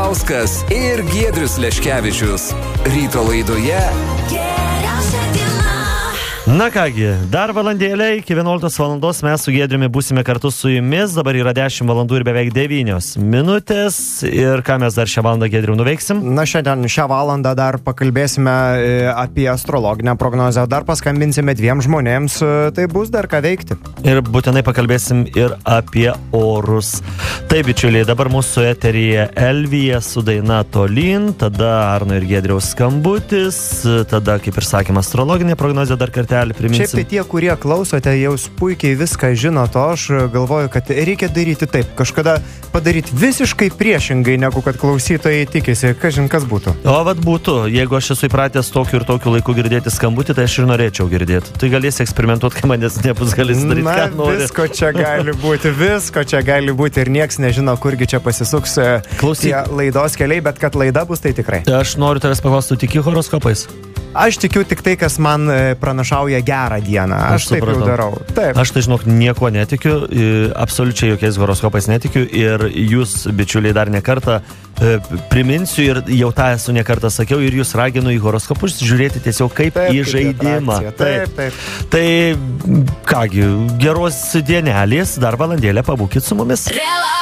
Ivanauskas ir Giedrius Leškevičius. Ryto laidoje Geriausia diena. Na kągi, dar valandėlė iki 11 valandos mes su Giedriumi būsime kartu su jumis. Dabar yra 10 valandų ir beveik 9 minutės. Ir ką mes dar šią valandą, Giedriu, nuveiksim? Na, šią valandą dar pakalbėsime apie astrologinę prognozę. Dar paskambinsime 2 žmonėms, tai bus dar ką veikti. Ir būtinai pakalbėsim ir apie orus. Taip, bičiuliai, dabar mūsų eteryje Elvija su daina Tolyn, tada Arno ir Giedriaus skambutis, tada, kaip ir sakėm, astrologinė prognozė dar kartelį priminsim. Šiaip tai tie, kurie klausote, jau puikiai viską žino, to aš galvoju, kad reikia daryti taip, kažkada padaryti visiškai priešingai, negu kad klausytojai tikisi, kažin kas būtų. O vat būtų, jeigu aš esu įpratęs tokiu ir tokiu laiku girdėti skambutį, tai aš ir norėčiau girdėti. Tai galėsi eksperimentuoti, kai manęs nebus, galėsi daryti, ką nori. Visko čia gali būti ir nieks nežino, kurgi čia pasisuks tie laidos keliai, bet kad laida bus, tai tikrai. Aš noriu tavęs paklausti, tu tiki horoskopais? Aš tikiu tik tai, kas man pranašauja gerą dieną. Aš taip jau darau. Taip. Aš tai, žinok, nieko netikiu, absoliučiai jokiais horoskopais netikiu ir jūs, bičiuliai, dar nekartą priminsiu ir jau tą esu nekartą sakiau ir jūs raginu į horoskopus žiūrėti tiesiog kaip į žaidimą. Taip. Tai kągi, geros dienelės, dar valandėlę pabūkit su mumis.